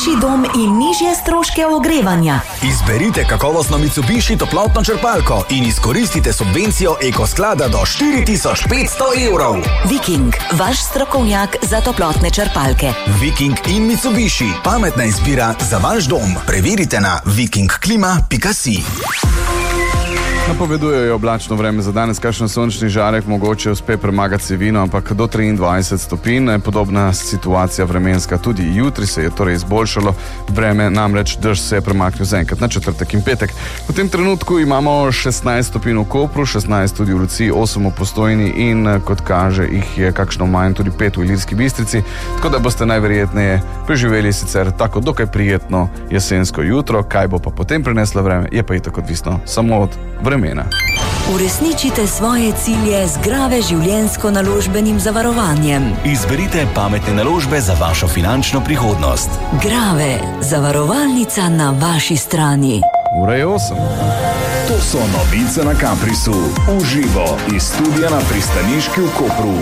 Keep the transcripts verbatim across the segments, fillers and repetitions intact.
cenejši dom in nižje stroške ogrevanja. Izberite kakovostno Mitsubishi toplotno črpalko in izkoristite subvencijo Ekosklada do štiri tisoč petsto evrov. Viking, vaš strokovnjak za toplotne črpalke. Viking in Mitsubishi, pametna izbira za vaš dom. Preverite na viking klima pika si. Napovedujejo oblačno vreme za danes, kakšen sončni žarek mogoče uspe premagati sivino, ampak do triindvajset stopinj. Podobna situacija vremenska tudi jutri se je torej izboljšalo vreme, namreč dež se je premaknil zaenkrat na četrtek in petek. V tem trenutku imamo šestnajst stopinj v Kopru, šestnajst tudi v Luciji, osem v Postojni in kot kaže jih je kakšno manj tudi pet v Ilirski Bistrici, tako da boste najverjetneje preživeli sicer tako dokaj prijetno jesensko jutro. Kaj bo pa potem prineslo vreme, je pa itak odvisno samo od vremena. Uresničite svoje cilje z Grave življenjsko-naložbenim zavarovanjem. Izberite pametne naložbe za vašo finančno prihodnost. Grave, zavarovalnica na vaši strani. Ura je osem. To so novice na Caprisu. Uživo iz studia na Pristaniški v Kopru.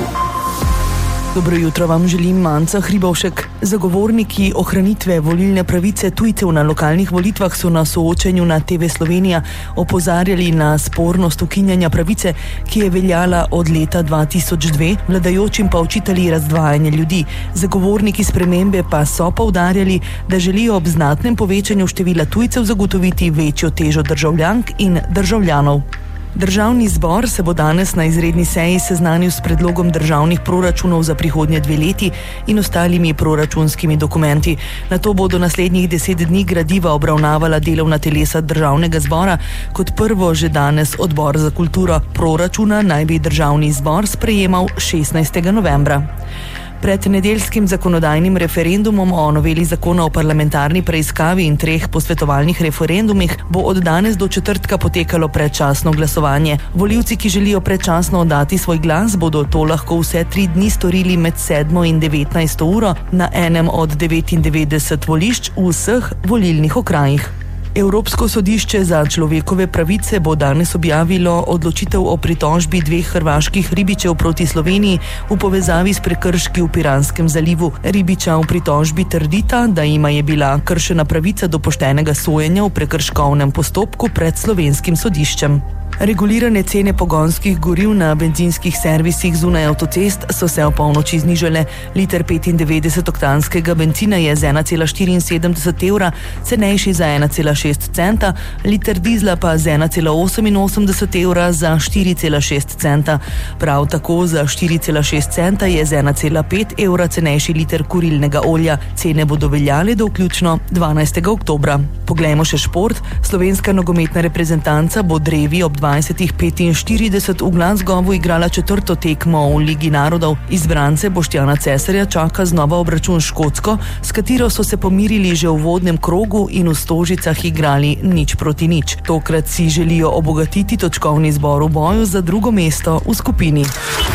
Dobro jutro vam želim Manca Hribovšek. Zagovorniki ohranitve volilne pravice tujcev na lokalnih volitvah so na soočenju na te ve Slovenija opozarjali na spornost ukinjanja pravice, ki je veljala od leta dva tisoč dve, vladajočim pa očitali razdvajanje ljudi. Zagovorniki spremembe pa so poudarjali, da želijo ob znatnem povečanju števila tujcev zagotoviti večjo težo državljank in državljanov. Državni zbor se bo danes na izredni seji seznanil s predlogom državnih proračunov za prihodnje dve leti in ostalimi proračunskimi dokumenti. Nato bodo naslednjih deset dni gradiva obravnavala delovna telesa državnega zbora, kot prvo že danes odbor za kulturo. Proračuna naj bi državni zbor sprejemal šestnajstega novembra. Pred nedeljskim zakonodajnim referendumom o noveli zakona o parlamentarni preiskavi in treh posvetovalnih referendumih bo od danes do četrtka potekalo predčasno glasovanje. Volivci, ki želijo predčasno oddati svoj glas, bodo to lahko vse tri dni storili med sedmo in devetnajsto uro na enem od devetindevetdeset volišč v vseh volilnih okrajih. Evropsko sodišče za človekove pravice bo danes objavilo odločitev o pritožbi dveh hrvaških ribičev proti Sloveniji v povezavi s prekrški v Piranskem zalivu. Ribiča v pritožbi trdita, da jima je bila kršena pravica do poštenega sojenja v prekrškovnem postopku pred slovenskim sodiščem. Regulirane cene pogonskih goriv na bencinskih servisih zunaj avtocest so se ob polnoči znižale. Liter petindevetdesetoktanskega bencina je z ena cela štiriinsedemdeset evra cenejši za ena cela šest centa, liter dizla pa z ena cela oseminosemdeset evra za štiri cela šest centa. Prav tako za štiri cela šest centa je z ena cela pet evra cenejši liter kurilnega olja. Cene bodo veljale do vključno dvanajstega oktobra. Poglejmo še šport. Slovenska nogometna reprezentanca bo drevi ob dvajsetih petinštirideset v Glasgowu igrala četrto tekmo v Ligi narodov. Izbrance Boštjana Cesarja čaka znova obračun s Škotsko, s katero so se pomirili že v uvodnem krogu in v Stožicah igrali nič proti nič. Tokrat si želijo obogatiti točkovni zbor v boju za drugo mesto v skupini.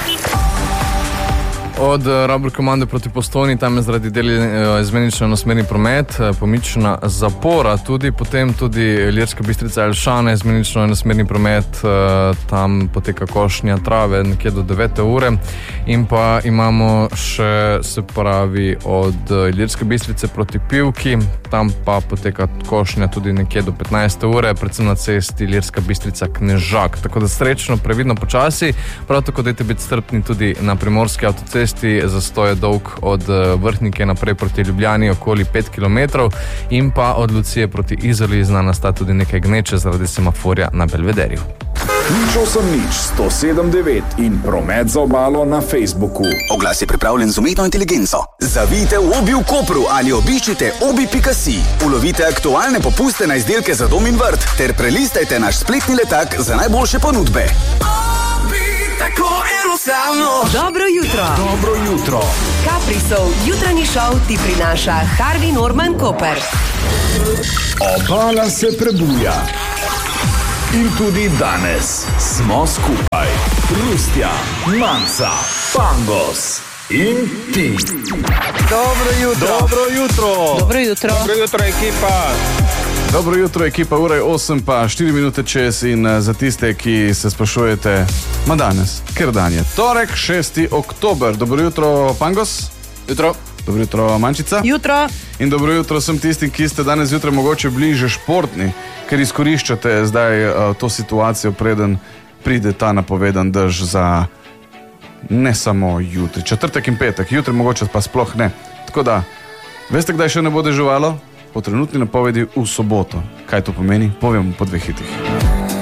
Od Rabr komande proti Postojni, tam je zaradi deli izmenično enosmerni promet, pomična zapora, tudi potem tudi Ilirska Bistrica Jelšane, izmenično enosmerni promet, tam poteka košnja trave nekje do devete ure in pa imamo še, se pravi, od Ilirske Bistrice proti Pivki, tam pa poteka košnja tudi nekje do petnajste ure, predvsem na cesti Ilirska Bistrica Knežak, tako da srečno, previdno, počasi, prav tako dajte biti strpni tudi na primorski avtocesti. Zastoj je dolg od Vrhnike naprej proti Ljubljani okoli pet kilometrov in pa od Lucije proti Izoli znana sta tudi nekaj gneče zaradi semaforja na Belvederju. Nič osem nič, sto sedem devet in promet za obalo na Facebooku. Oglas je pripravljen z umetno inteligenco. Zavijte v Obi v Kopru ali obiščite obi pika si. Ulovite aktualne popuste na izdelke za dom in vrt ter prelistajte naš spletni letak za najboljše ponudbe. Tako enostavno. Dobro jutro. Dobro jutro. Caprisov jutranji šov ti prinaša Harvey Norman Koper. Obala se prebuja. In tudi danes smo skupaj. Rustja, Manca, Pangos in ti. Dobro jutro. Dobro jutro. Dobro jutro. Dobro jutro, ekipa. Dobro jutro, ekipa, ura je osem pa štiri minute čez in za tiste, ki se sprašujete, ma danes, ker dan je torek, šesti oktober. Dobro jutro, Pangos. Jutro. Dobro jutro, Mančica. Jutro. In dobro jutro vsem tistim, ki ste danes zjutraj mogoče bliže športni, ker izkoriščate zdaj uh, to situacijo, preden pride ta napovedan dež za ne samo jutri, četrtek in petek, jutri mogoče pa sploh ne. Tako da, veste, kdaj še ne bo deževalo? Po trenutni napovedi v soboto. Kaj to pomeni? Povem po dveh hitih.